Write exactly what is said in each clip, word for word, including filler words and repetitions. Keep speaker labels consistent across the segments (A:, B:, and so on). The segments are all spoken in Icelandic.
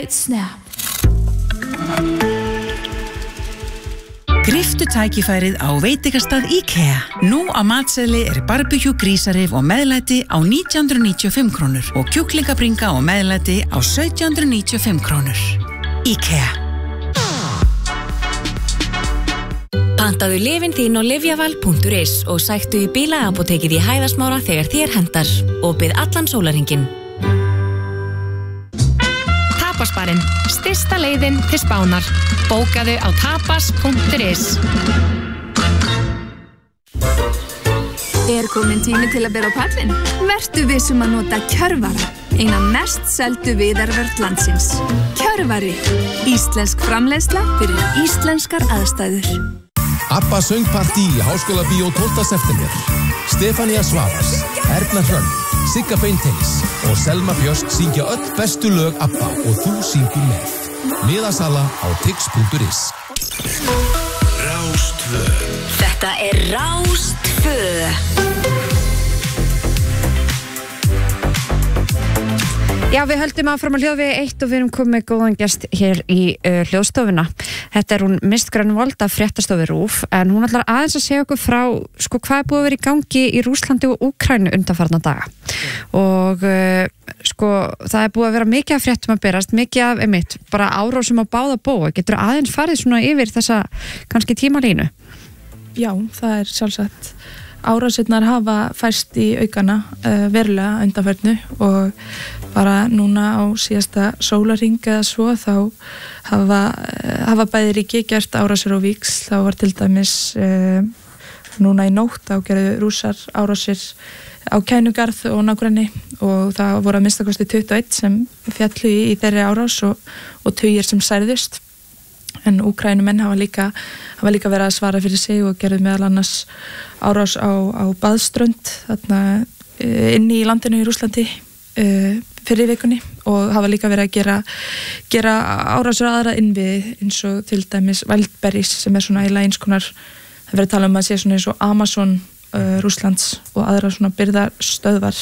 A: Great snap.
B: Griftu tækifærið á veitingastað IKEA. Nú á matseðli er barbecue grísarif og meðlæti á nítján hundruð níutíu og fimm krónur og kjúklingabringa og meðlæti á sautján hundruð níutíu og fimm krónur. IKEA.
C: Pantaðu lyfin þín á lyfjaval punktur is og sæktu í bílaapótekið í Hæðasmára þegar þér hentar og bið allan sólarhringinn.
D: Tapasbarinn, stysta leiðin til Spánar. Bókaðu á tapas punktur is.
E: Er komin tími til að bera á pallin? Vertu vissum að nota Kjörvara, eina mest seldu viðarvörn landsins. Kjörvari, íslensk framleiðsla fyrir íslenskar aðstæður.
F: Abba söngpartí í Háskólabíó tólfta september. Stefania Svavars, Erna Hrönn, Sigga Beinteins og Selma Björk syngja öll bestu lög Abba og þú syngur með. Miðasala á tix punktur is.
C: Rástvö. Þetta er Rástvö.
G: Já, við höldum áfram að hljóðvegi eitt og við erum komið góðan gest hér í uh, hljóðstofuna. Þetta er hún Mist Grönvold af Fréttastofu RÚV, en hún ætlar aðeins að segja okkur frá sko, hvað er búið að vera í gangi í Rússlandi og Úkraínu undanfarna daga. Mm. Og uh, sko, það er búið að vera mikið af fréttum að berast, mikið af, einmitt, bara árásum á báða bóa. Getur aðeins farið svona yfir þessa kannski tímalínu?
H: Já, það er sjálfsagt. Árásirnar hafa færst í aukana uh, verulega undanförnu og bara núna á síðasta sólarhring eða svo þá hafa, uh, hafa bæði ríki gert árásir á víxl. Þá var til dæmis uh, núna í nótt þá gerðu Rússar árásir á Kænugarð og nágrenni og það voru að minnsta kosti tuttugu og eitt sem fjallu í, í þeirri árás og, og tugir sem særðust. En Úkraínumenn hafa líka, hafa líka verið að svara fyrir sig og gerðu meðal annars árás á, á baðströnd þarna inni í landinu í Rússlandi uh, fyrir vikunni og hafa líka verið að gera, gera árásur aðra innviði eins og til dæmis Wildberries sem er svona eiginlega eins konar, það verið að tala um að sé svona eins og Amazon uh, Rússlands og aðra svona byrðarstöðvar.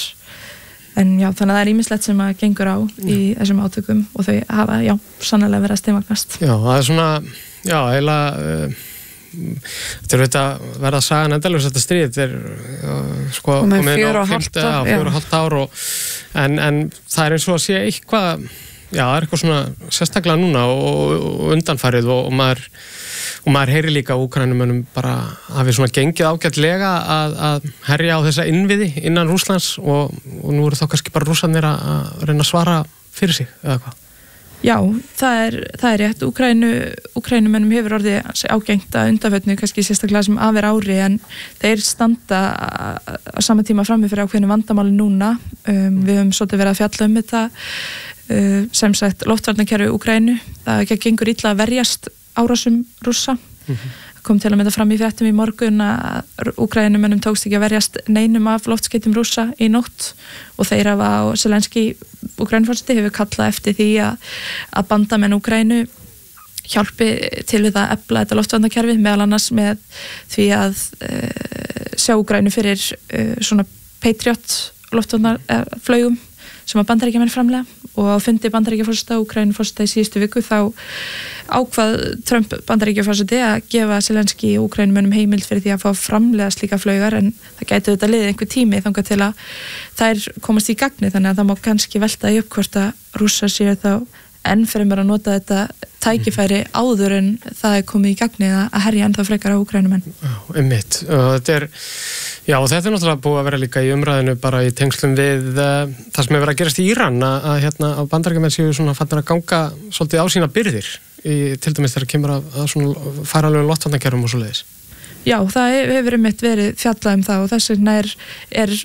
H: En já, þannig að það er ýmislegt sem að gengur á í þessum átökum og þau hafa, já, sannlega verið að steinmagnast.
I: Já, það er svona, já, eiginlega, uh, þetta er þetta verða sagan endalaus þetta stríð, þetta er, uh, sko,
G: og með fjör og hálft ár,
I: já, fjör og hálft ár og, en, en það er eins og að sé eitthvað, já, það er eitthvað svona sérstaklega núna og, og undanfarið og, og maður, og maður heyri líka Úkrænumönnum bara hafi svona gengið ágætlega að, að herja á þessa innviði innan Rússlands og, og nú eru þá kannski bara Rússarnir að reyna að svara fyrir sig eða hvað?
H: Já, það er, það er rétt. Úkraínu, Úkrænumönnum hefur orðið ágengt að undanförnu kannski sérstaklega sem af er ári en þeir standa á sama tíma frammi fyrir ákveðinu vandamáli núna. Um, við höfum svolítið verið að fjalla um þetta uh, sem sagt loftvarnakerfi Úkraínu. Það gengur illa að verjast árásum Rússa. Mm-hmm. Kom til að mynda fram í fréttum í morgun að Úkrænumönnum tókst ekki að verjast neinum af loftskeytum Rússa í nótt og þeir hafa á Zelenski Úkraínuforseti hefur kallað eftir því að, að bandamenn Úkraínu hjálpi til við að efla þetta loftvarnakerfi meðal annars með því að uh, sjá Úkraínu fyrir uh, svona Patriot loftvarnarflaugum sem að Bandaríkjamenn framlega og á fundi Bandaríkjaforseta og Úkraínuforseta í síðustu viku þá ákvað Trump Bandaríkjaforseti að gefa Zelenski og Úkrænumönnum heimild fyrir því að fá framlega slíka flaugar en það gæti auðvitað liðið einhver tími þangað til að þær komast í gagni þannig að það má kannski velta í upp hvort að Rússar séu þá enn fremur að nota þetta tækifæri áður en það er komið í gagni að herja ennþá frekar á Úkrænumenn.
I: Já, einmitt. Og þetta er, já, og þetta er náttúrulega búið að vera líka í umræðinu bara í tengslum við uh, það sem hefur verið að gerast í Íran að, að hérna að Bandaríkjamenn séu svona fattir að ganga svolítið á sína byrðir í, til dæmis þegar kemur að, að svona færanlegum loftvarnakerfum og svoleiðis.
H: Já, það hefur einmitt verið fjallað um það og þess vegna er, er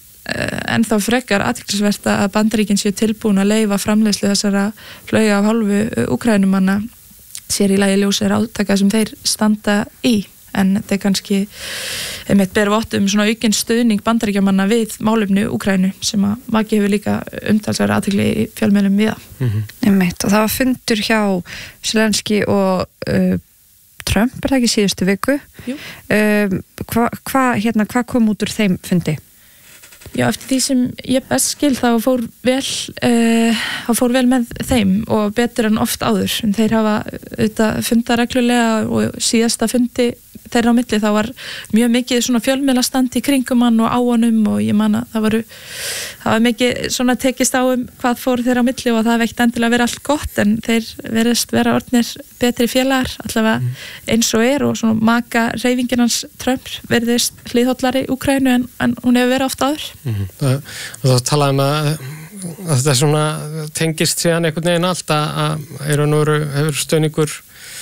H: en þá frekar athyglisvert að Bandaríkin séu tilbúin að leyfa framleiðslu þessara flauga af hálfu Úkrænumanna sér í lagi ljósir átaka sem þeir standa í en þetta er kannski einmitt ber vott um svona aukinn stuðning Bandaríkjamanna við málefni Úkrænu sem að maki hefur líka umtalsverða athygli í fjölmiðlum við það.
G: Mm-hmm. Einmitt og það var fundur hjá Zelenski og uh, Trump er það ekki síðustu viku. Um, hvað hva, hérna, hva kom út úr þeim fundi?
H: Já, eftir því sem ég best skil þá fór vel uh, þá fór vel með þeim og betur en oft áður en þeir hafa auðvitað funda reglulega og síðasta fundi þeirra á milli þá var mjög mikið svona fjölmiðlastand í kringum hann og á honum og ég man að það voru það var mikið svona tekist á um hvað fór þeirra á milli og það veikt endilega verið allt gott en þeir verðist vera orðnir betri félagar allavega mm. eins og er og svona maka hreyfingin hans Trump verðist hliðhollari í Úkraínu en, en hún hefur verið oft áður
I: mm. það, það talaði um að, að þetta svona tengist síðan einhvern veginn allt að, að er nú hefur stöðningur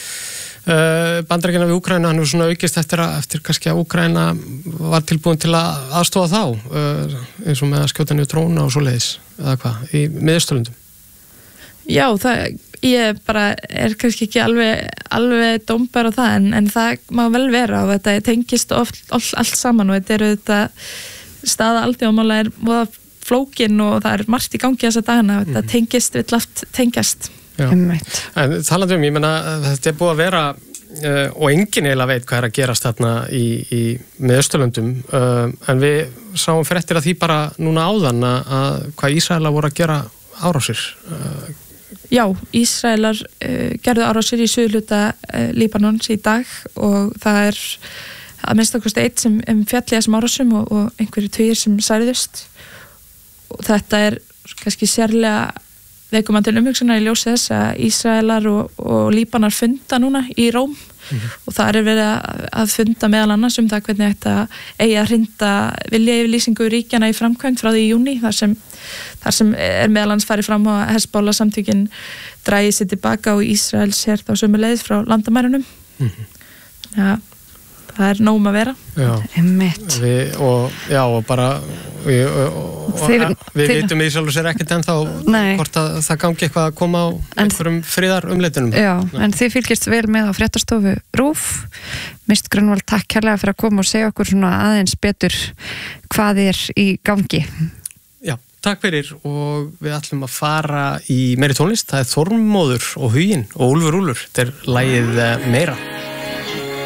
I: Uh, Bandaríkjanna við Úkraínu, hann hefur svona aukist eftir að, eftir kannski að Úkraína var tilbúin til að aðstofa þá uh, eins og með að skjóta niður dróna og svo leiðis, eða hvað, í miðausturlöndum.
H: Já, það, ég bara er kannski ekki alveg, alveg dómbar á það, en, en það má vel vera og þetta tengist oft all, allt saman og þetta eru þetta staða alþjóðamála er móða flókin og það er margt í gangi þessa dagana og þetta tengist, vill allt tengjast.
I: Já. En talandi um, ég menna þetta er búið að vera uh, og enginn eiginlega veit hvað er að gerast þarna í, í miðausturlöndum uh, en við sáum fréttir að því bara núna áðan að hvað Ísraelar voru að gera árásir uh,
H: Já, Ísraelar uh, gerðu árásir í suðurhluta uh, Líbanons í dag og það er að minnsta kosti eitt sem um fjalli þessum árásum og, og einhverju tugir sem særðust og þetta er kannski sérlega veikum að til umhugsunar í ljósi þess að Ísraelar og, og Líbanar funda núna í Róm mm-hmm. og það er verið að funda meðal annars um það hvernig þetta eigi að hrinda vilja yfirlýsingu ríkjana í framkvæmd frá því í júní þar sem, þar sem er meðal annars farið fram á að Hezbollah samtökin dragi sér tilbaka og Ísrael sér þá sömu leið frá landamærunum mm-hmm. ja, það er nóg um að vera
I: Já, við, og, já og bara við, og, og, þeir, við þeir, vitum í sjálf sér ekkert ennþá hvort að það gangi eitthvað að koma á einhverjum friðar umleitunum
G: Já, Já, en þið fylgjast vel með á fréttastofu RÚV Mist Grönvald, takk kærlega fyrir að koma og segja okkur svona aðeins betur hvað er í gangi
I: Já, takk fyrir og við ætlum að fara í meiri tónlist, það er Þormóður og Huginn og Úlfur Úlfur, þetta er lagið Meira